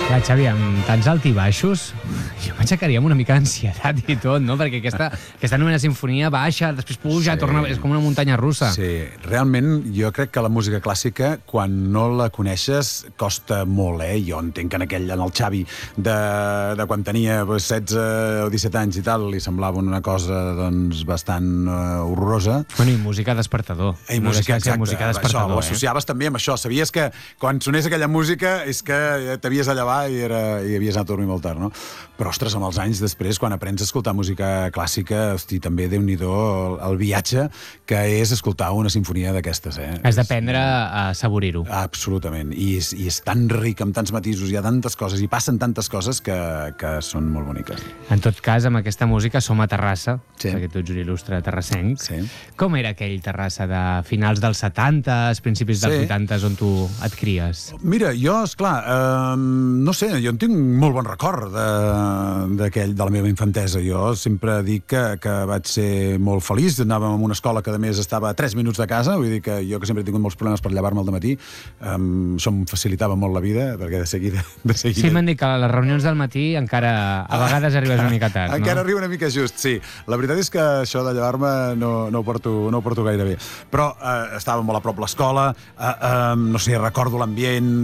Clar, Xavi, amb tants altibaixos, jo m'aixecaria amb una mica d'ansietat i tot, no? Perquè aquesta novena sinfonia baixa, després puja, sí, torna... És com una muntanya russa. Sí, realment jo crec que la música clàssica, quan no la coneixes, costa molt, eh? Jo entenc que en el Xavi de quan tenia 16 o 17 anys i tal, li semblava una cosa doncs, bastant horrorosa. Bueno, i música despertador. I música, exacte. Música despertador, això, ho associaves també amb això. Sabies que quan sonés aquella música és que t'havies de llevar i havies anat a dormir molt tard, no? Però, ostres, amb els anys després, quan aprens a escoltar música clàssica, hosti, també Déu-n'hi-do el viatge que és escoltar una sinfonia d'aquestes, eh? Has d'aprendre a assaborir-ho. Absolutament. I és tan ric, amb tants matisos, hi ha tantes coses, i passen tantes coses que són molt boniques. En tot cas, amb aquesta música som a Terrassa, sí, perquè tu ets un il·lustre terrassenc. Sí. Com era aquell Terrassa de finals dels 70s, principis dels 80s, on tu et cries? Mira, jo, esclar, no sé, jo en tinc molt bon record de la meva infantesa. Jo sempre dic que vaig ser molt feliç. Anàvem a una escola que, a més, estava a 3 minuts de casa. Vull dir que jo, que sempre he tingut molts problemes per llevar-me al matí, això em facilitava molt la vida, perquè de seguida... Sí, m'han dit que a les reunions del matí encara a vegades arribes una mica tard, no? Encara arriba una mica just, sí. La veritat és que això de llevar-me no ho porto gaire bé. Però estava molt a prop l'escola, no sé, recordo l'ambient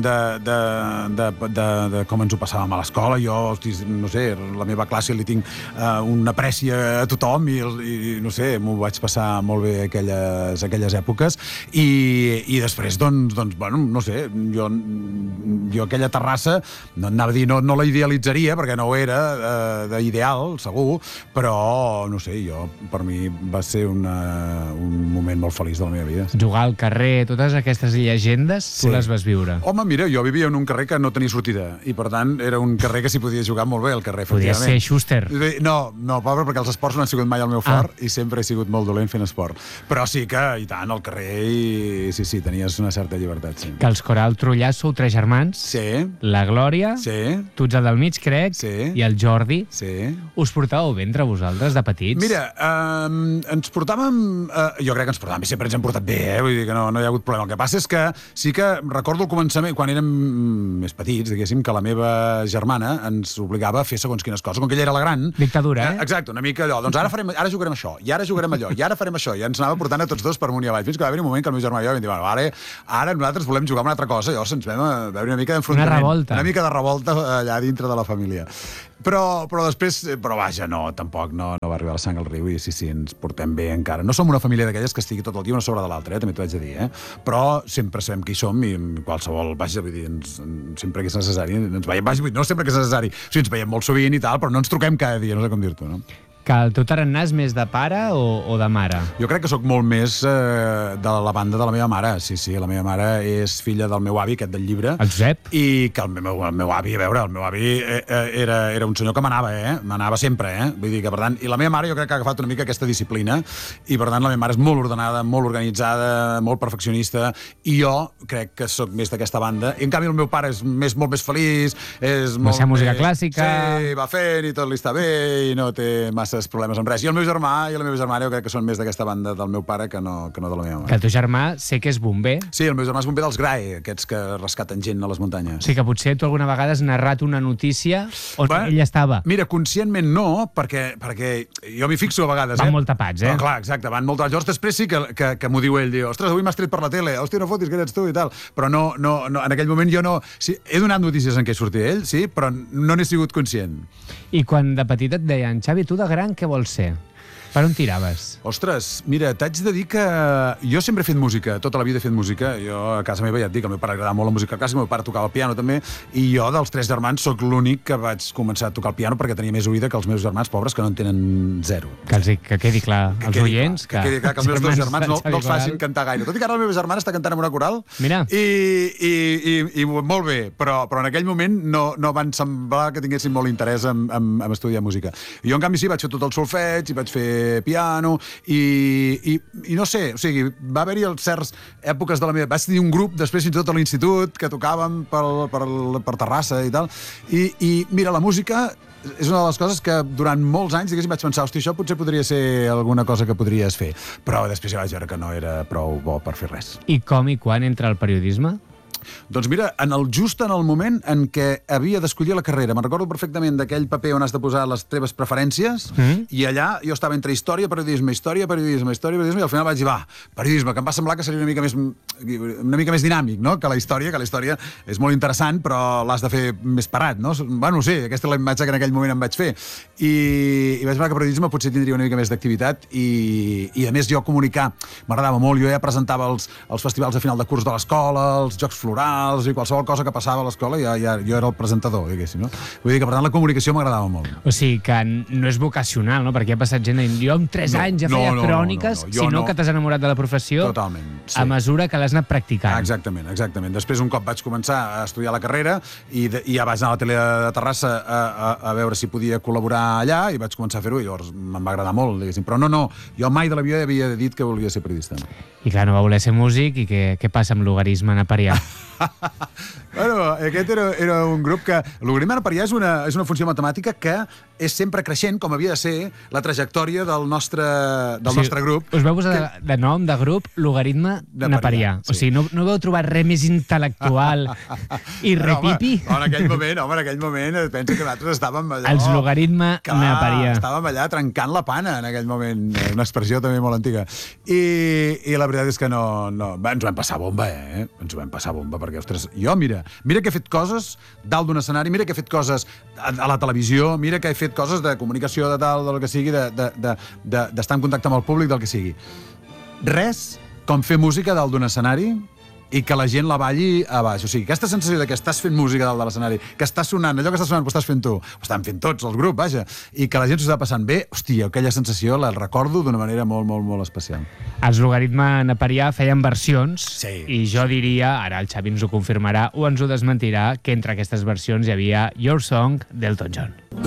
de com ens ho passàvem a l'escola. Jo, hosti, no sé, la meva classe li tinc un apreci a tothom i no sé, m'ho vaig passar molt bé aquelles èpoques i després, doncs, bueno, no sé, jo aquella Terrassa, no anava a dir, no la idealitzaria, perquè no ho era d'ideal, segur, però, no sé, per mi va ser un moment molt feliç de la meva vida. Jugar al carrer, totes aquestes llegendes, tu les vas viure. Home, mira, jo vivia en un carrer que no tenia sortida, i per tant era un carrer que s'hi podia jugar molt bé, al carrer, efectivament. Podia ser Schuster. No, pobre, perquè els esports no han sigut mai el meu fort i sempre he sigut molt dolent fent esport. Però sí que, i tant, al carrer, i sí, tenies una certa llibertat, sí. Que els Coral Trullà sou 3 germans. Sí. La Glòria. Sí. Tu ets el del mig, crec. Sí. I el Jordi. Sí. Us portàveu bé entre vosaltres, de petits? Mira, ens portàvem... jo crec que ens portàvem bé, sempre ens hem portat bé, vull dir que no hi ha hagut problema. El que passa és que sí que recordo al començament, quan érem més petits, diguéssim, que la meva germana ens obligava a fer segons quines coses. Com que ella era la gran... Dictadura, eh? Exacte, una mica allò. Doncs ara jugarem això, i ara jugarem allò, i ara farem això. I ens anava portant a tots dos per amunt i avall. Fins que va haver un moment que el meu germà i jo vam dir, vale, ara nosaltres volem jugar amb una altra cosa. Llavors ens vam veure una mica d'enfrontament. Una revolta. Una mica de revolta allà dintre de la família. Però després, vaja, no, tampoc no va arribar la sang al riu i sí, ens portem bé encara. No som una família d'aquelles que estigui tot el dia una sobre de l'altra, també t'ho haig de dir, però sempre sabem qui som i en qualsevol, vaja, vull dir, sempre que és necessari, ens veiem, vaja, no sempre que és necessari, o sigui, ens veiem molt sovint i tal, però no ens truquem cada dia, no sé com dir-t'ho, no? Que el teu tarannà és més de pare o de mare? Jo crec que sóc molt més de la banda de la meva mare, sí, la meva mare és filla del meu avi, aquest del llibre. El Josep? I que el meu avi, a veure, el meu avi era un senyor que manava sempre, vull dir que, per tant, i la meva mare jo crec que ha agafat una mica aquesta disciplina, i per tant la meva mare és molt ordenada, molt organitzada, molt perfeccionista, i jo crec que sóc més d'aquesta banda, i en canvi el meu pare és molt més feliç, és molt més... música clàssica... Sí, va fent i tot li està bé, i no té massa problemes amb res. I el meu germà i la meva germana jo crec que són més d'aquesta banda del meu pare que no de la meva mare. Que el teu germà sé que és bomber. Sí, el meu germà és bomber dels GRAE, aquests que rescaten gent a les muntanyes. Sí, que potser tu alguna vegada has narrat una notícia on ell estava. Mira, conscientment no, perquè jo m'hi fixo a vegades. Van molt tapats, Però, clar, exacte, van molt tapats. Llavors després sí que m'ho diu ell, diu, ostres, avui m'has tret per la tele, hòstia, no fotis que ets tu i tal. Però no, en aquell moment jo no... Sí, he donat notícies en què sortia ell, sí, però no n'he sigut conscient. I quan de petit et deien, Xavi, tu de gran què vols ser? Per on tiraves? Ostres, mira, t'haig de dir que jo sempre he fet música, tota la vida he fet música. Jo a casa meva ja et dic, al meu pare agradava molt la música clàssica, el meu pare tocava el piano també, i jo dels 3 germans sóc l'únic que vaig començar a tocar el piano perquè tenia més oïda que els meus germans pobres que no en tenen 0. Que quedi clar als oients. Que quedi clar que els meus 2 germans no els facin cantar gaire. Tot i que ara la meva germana està cantant en una coral. Mira. I molt bé, però en aquell moment no van semblar que tinguessin molt interès en estudiar música. Jo, en canvi, sí, vaig fer tot el solfeig i vaig fer piano i no sé, o sigui, va haver-hi certes èpoques de la meva... Vaig tenir un grup després fins i tot a l'institut que tocàvem per Terrassa i tal, i mira, la música és una de les coses que durant molts anys, diguéssim, vaig pensar, hosti, això potser podria ser alguna cosa que podries fer, però després ja vaig veure que no era prou bo per fer res. I com i quan entra el periodisme? Doncs mira, just en el moment en què havia d'escollir la carrera, me'n recordo perfectament d'aquell paper on has de posar les teves preferències, i allà jo estava entre història, periodisme, i al final vaig dir, va, periodisme, que em va semblar que seria una mica més dinàmic, no?, que la història és molt interessant, però l'has de fer més parat, no? Bueno, sí, aquesta és la imatge que en aquell moment em vaig fer. I vaig veure que periodisme potser tindria una mica més d'activitat i a més jo comunicar m'agradava molt. Jo ja presentava els festivals de final de curs de l'escola, els jocs florals i qualsevol cosa que passava a l'escola, jo era el presentador, diguéssim, no? Vull dir que, per tant, la comunicació m'agradava molt. O sigui, que no és vocacional, no? Perquè ha passat gent dient, jo amb 3 anys ja feia cròniques, sinó que t'has enamorat de la professió a mesura que l'has anat practicant. Exactament. Després, un cop vaig començar a estudiar la carrera i ja vaig anar a la tele de Terrassa a veure si podia col·laborar allà i vaig començar a fer-ho i llavors me'n va agradar molt, diguéssim. Però no, jo mai de la vida havia dit que volia ser periodista. I clar, no va voler ser músic i què passa amb logaritme naperià? Bueno, aquest era un grup que... El logaritme naperià és una funció matemàtica que és sempre creixent, com havia de ser la trajectòria del nostre grup. Us veu posar de nom de grup logaritme naperià. O sigui, no veu trobar res més intel·lectual i repipi? En aquell moment, penso que nosaltres estàvem allò... Els logaritme naperià. Estàvem allà trencant la pana en aquell moment, una expressió també molt antiga. I la veritat és que no... Ens ho vam passar bomba, Ens ho vam passar bomba, perquè, ostres, jo, mira que he fet coses dalt d'un escenari, mira que he fet coses a la televisió, mira que he fet coses de comunicació, de tal, del que sigui, d'estar en contacte amb el públic, del que sigui. Res com fer música dalt d'un escenari i que la gent la balli a baix. O sigui, aquesta sensació de que estàs fent música dalt de l'escenari, que està sonant, allò que està sonant ho estàs fent tu, ho estan fent tots, el grup, vaja, i que la gent s'ho està passant bé, hòstia, aquella sensació la recordo d'una manera molt, molt, molt especial. Els logaritme naperià feien versions, sí, i jo diria, ara el Xavi ens ho confirmarà o ens ho desmentirà, que entre aquestes versions hi havia Your Song d'Elton John.